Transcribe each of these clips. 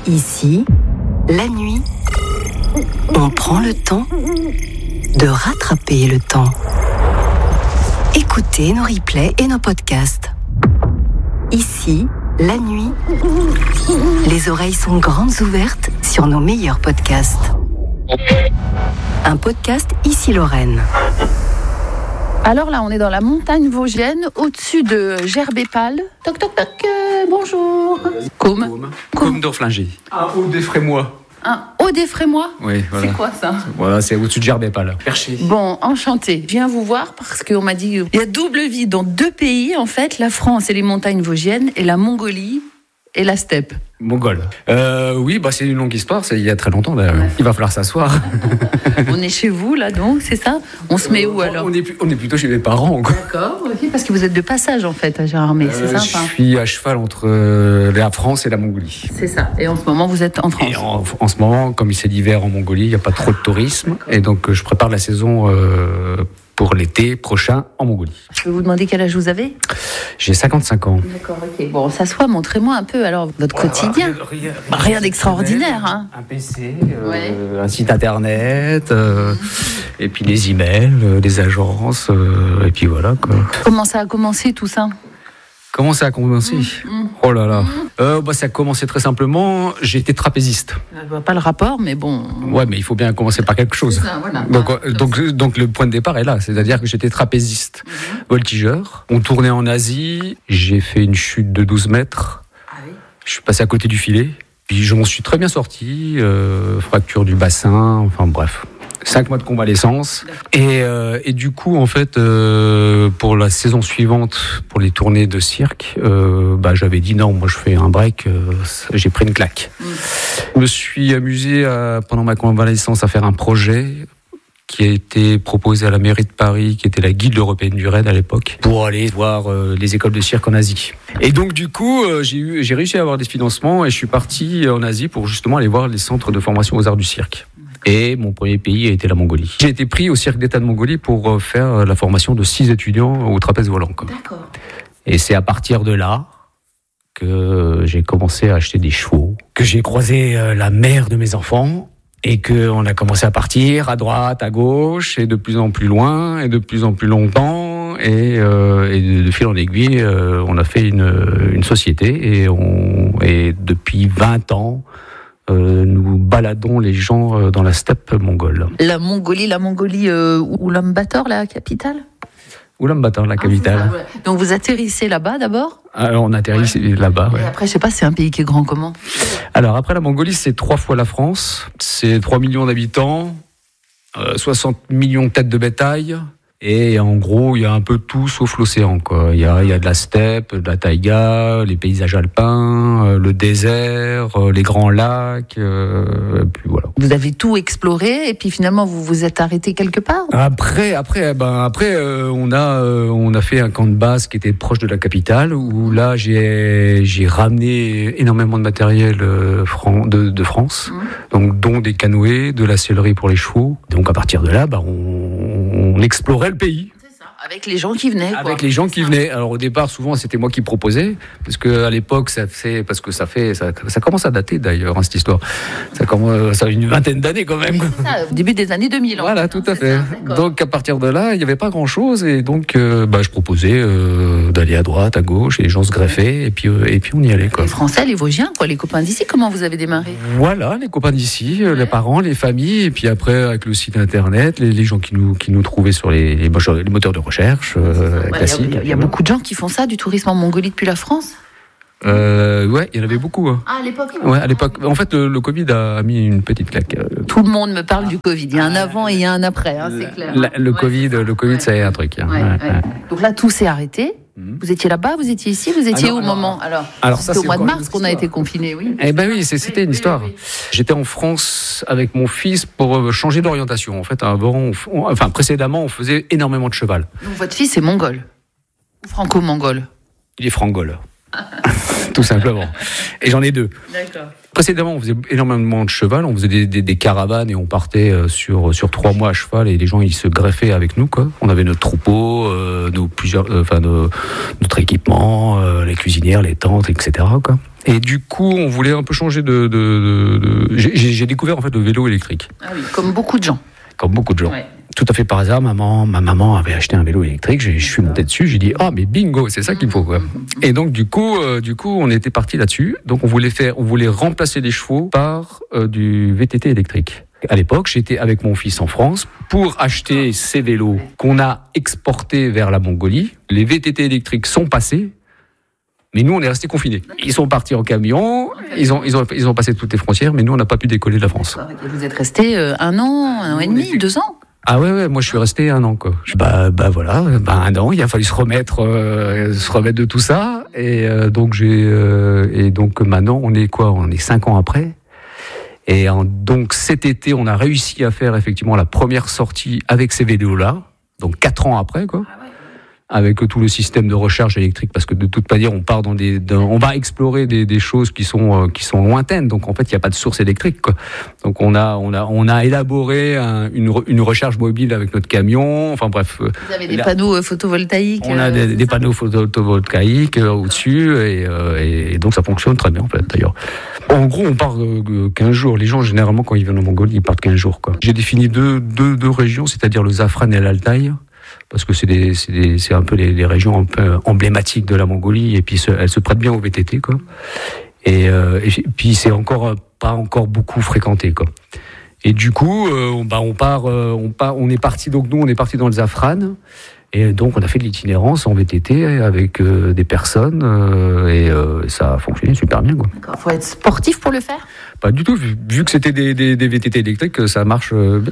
Ici, la nuit, on prend le temps de rattraper le temps. Écoutez nos replays et nos podcasts. Ici, la nuit, les oreilles sont grandes ouvertes sur nos meilleurs podcasts. Un podcast Ici Lorraine. Alors là, on est dans la montagne vosgienne, au-dessus de Gerbépal. Toc toc toc, bonjour. Côme d'Orflinger. Un haut des Frémois. Un haut des Frémois ? Oui, voilà. C'est quoi ça ? Voilà, c'est au-dessus de Gerbépal. Perché. Bon, enchanté. Je viens vous voir parce qu'on m'a dit qu'il y a double vie dans deux pays, en fait, la France et les montagnes vosgiennes, et la Mongolie et la steppe. Mongol. Oui, c'est une longue histoire, c'est il y a très longtemps d'ailleurs. Ouais. Il va falloir s'asseoir. On est chez vous là donc, c'est ça ? On se met où alors ? On est plutôt chez mes parents. Quoi. D'accord, ok, parce que vous êtes de passage en fait à Gérardmer, c'est ça ? Je suis à cheval entre la France et la Mongolie. C'est ça, et en ce moment vous êtes en France ? Et en ce moment, comme c'est l'hiver en Mongolie, il n'y a pas trop de tourisme, et donc je prépare la saison pour l'été prochain en Mongolie. Je peux vous demander quel âge vous avez ? J'ai 55 ans. D'accord, ok. Bon, s'assoit, montrez-moi un peu alors votre quotidien. Rien d'extraordinaire, hein. Un PC, un site internet, et puis les emails, les agences, et puis voilà quoi. Comment ça a commencé tout ça ? Comment ça a commencé ? Oh là là. Ça a commencé très simplement. J'ai été trapéziste. Je vois pas le rapport, mais bon. Ouais, mais il faut bien commencer par quelque chose. Ça, voilà. Donc le point de départ est là. C'est-à-dire que j'étais trapéziste, voltigeur. On tournait en Asie. J'ai fait une chute de 12 mètres. Ah oui. Je suis passé à côté du filet. Puis je m'en suis très bien sorti. Fracture du bassin. Enfin bref. 5 mois de convalescence. Et du coup, en fait, pour la saison suivante, pour les tournées de cirque, j'avais dit non, moi je fais un break, j'ai pris une claque. Je me suis amusé pendant ma convalescence à faire un projet qui a été proposé à la mairie de Paris, qui était la guilde européenne du raid à l'époque, pour aller voir les écoles de cirque en Asie. Et donc du coup, j'ai réussi à avoir des financements et je suis parti en Asie pour justement aller voir les centres de formation aux arts du cirque. Et mon premier pays a été la Mongolie. J'ai été pris au cirque d'État de Mongolie pour faire la formation de 6 étudiants au trapèze volant. Quoi. D'accord. Et c'est à partir de là que j'ai commencé à acheter des chevaux, que j'ai croisé la mère de mes enfants et qu'on a commencé à partir à droite, à gauche, et de plus en plus loin, et de plus en plus longtemps. Et de fil en aiguille, on a fait une société et depuis 20 ans, nous baladons les gens dans la steppe mongole. La Mongolie, Ulaanbaatar, la capitale ? Ulaanbaatar, la capitale. Ça, ouais. Donc vous atterrissez là-bas d'abord ? Alors on atterrit là-bas. Ouais. Et après, je sais pas, c'est un pays qui est grand comment ? Alors après la Mongolie, c'est 3 fois la France. C'est 3 millions d'habitants, 60 millions de têtes de bétail. Et en gros, il y a un peu tout sauf l'océan, quoi. Il y a de la steppe, de la taïga, les paysages alpins, le désert, les grands lacs, puis voilà. Vous avez tout exploré et puis finalement vous vous êtes arrêté quelque part ? Après, on a fait un camp de base qui était proche de la capitale où là j'ai ramené énormément de matériel de France, donc dont des canoës, de la sellerie pour les chevaux. Donc à partir de là, on explorait le pays. C'est ça, avec les gens qui venaient. Avec les gens qui venaient. Alors au départ, souvent, c'était moi qui proposais, parce que à l'époque, ça commence à dater d'ailleurs, cette histoire. Ça a une vingtaine d'années quand même. C'est ça, au début des années 2000. Voilà, tout à fait. Donc à partir de là, il n'y avait pas grand-chose, et donc je proposais d'aller à droite, à gauche, et les gens se greffaient, et puis on y allait. Quoi. Les Français, les Vosgiens, les copains d'ici, comment vous avez démarré ? Voilà, les copains d'ici, les parents, les familles, et puis après avec le site internet, les gens qui nous trouvaient sur les moteurs de recherche classiques. Il y a beaucoup de gens qui font ça, du tourisme en Mongolie depuis la France ? Ouais, il y en avait beaucoup. Hein. Ah, à l'époque ? Ouais, à l'époque. En fait, le Covid a mis une petite claque. Tout le monde me parle du Covid. Il y a un avant et il y a un après, c'est clair. Le Covid, ça est un truc. Ouais. Donc là, tout s'est arrêté. Vous étiez là-bas, vous étiez ici, vous étiez au moment ? Alors c'était au mois de mars qu'on a été confinés, oui. Eh ben oui, c'était une histoire. Oui. J'étais en France avec mon fils pour changer d'orientation. En fait, précédemment, on faisait énormément de cheval. Donc votre fils est mongol ? Franco-mongol ? Il est frangol. Tout simplement. Et j'en ai 2. D'accord. Précédemment, on faisait énormément de cheval, on faisait des caravanes et on partait sur 3 mois à cheval et les gens ils se greffaient avec nous, quoi. On avait notre troupeau, notre équipement, les cuisinières, les tentes, etc., quoi. Et du coup, on voulait un peu changer J'ai découvert en fait le vélo électrique. Ah oui, comme beaucoup de gens. Comme beaucoup de gens. Ouais. Tout à fait par hasard, ma maman avait acheté un vélo électrique. Je suis monté dessus. J'ai dit mais bingo, c'est ça qu'il faut quoi. Et donc du coup, on était parti là-dessus. Donc on voulait remplacer les chevaux par du VTT électrique. À l'époque, j'étais avec mon fils en France pour acheter ces vélos qu'on a exportés vers la Mongolie. Les VTT électriques sont passés. Mais nous, on est restés confinés. Ils sont partis en camion, ils ont passé toutes les frontières, mais nous, on n'a pas pu décoller de la France. Et vous êtes restés 1 an et demi, 2 ans ? Ah ouais, moi je suis resté 1 an quoi. Voilà, 1 an, il a fallu se remettre de tout ça, et donc maintenant on est 5 ans après. Et donc cet été, on a réussi à faire effectivement la première sortie avec ces vélos-là, donc 4 ans après quoi. Avec tout le système de recharge électrique, parce que de toute manière on part on va explorer des choses qui sont lointaines, donc en fait il n'y a pas de source électrique quoi. Donc on a élaboré une recharge mobile avec notre camion, enfin bref. Vous avez des panneaux photovoltaïques. On a des panneaux photovoltaïques au-dessus, et donc ça fonctionne très bien en fait d'ailleurs. En gros on part 15 jours, les gens généralement quand ils viennent en Mongolie ils partent 15 jours quoi. J'ai défini deux régions, c'est-à-dire le Zafran et l'Altaï, parce que c'est un peu les régions un peu emblématiques de la Mongolie, et puis elles se prêtent bien au VTT quoi. Et puis c'est pas encore beaucoup fréquenté quoi. Et du coup on est parti dans le Zafran, et donc on a fait de l'itinérance en VTT avec des personnes, et ça a fonctionné super bien quoi. D'accord. Faut être sportif pour le faire ? Pas du tout, vu que c'était des VTT électriques, ça marche.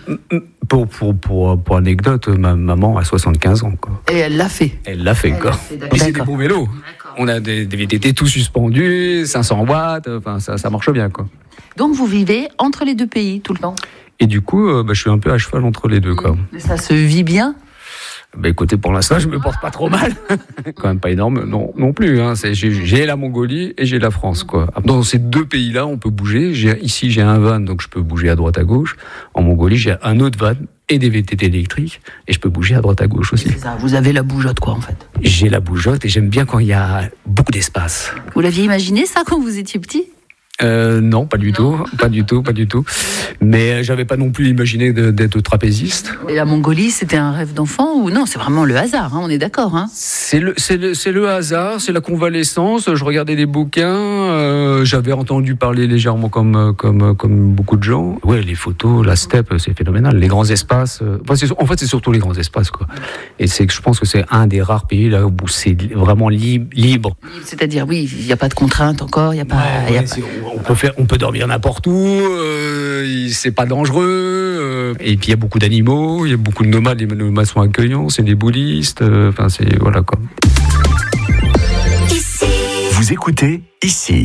Pour anecdote, ma maman a 75 ans. Quoi. Et elle l'a fait. Quoi. Et c'est des beaux vélos. D'accord. On a des VTT tout suspendus, 500 watts, enfin ça marche bien. Quoi. Donc vous vivez entre les deux pays tout le temps ? Et du coup, je suis un peu à cheval entre les deux. Quoi. Ça se vit bien ? Écoutez, pour l'instant, je me porte pas trop mal. Quand même pas énorme, non plus. Hein. J'ai la Mongolie et j'ai la France, quoi. Dans ces deux pays-là, on peut bouger. Ici, j'ai un van, donc je peux bouger à droite à gauche. En Mongolie, j'ai un autre van et des VTT électriques, et je peux bouger à droite à gauche aussi. C'est ça, vous avez la bougeotte, quoi, en fait. J'ai la bougeotte, et j'aime bien quand il y a beaucoup d'espace. Vous l'aviez imaginé, ça, quand vous étiez petit ? Non, pas du tout. Mais j'avais pas non plus imaginé d'être trapéziste. Et la Mongolie, c'était un rêve d'enfant ou non ? C'est vraiment le hasard, hein, on est d'accord. Hein ? C'est le hasard, c'est la convalescence. Je regardais des bouquins, j'avais entendu parler légèrement comme beaucoup de gens. Ouais, les photos, la steppe, c'est phénoménal. Les grands espaces. En fait, c'est surtout les grands espaces, quoi. Et je pense que c'est un des rares pays là où c'est vraiment libre. C'est-à-dire, oui, il n'y a pas de contraintes encore, il y a pas. On peut dormir n'importe où, c'est pas dangereux, et puis il y a beaucoup d'animaux, il y a beaucoup de nomades, les nomades sont accueillants, c'est des bouddhistes, voilà quoi. Vous écoutez Ici.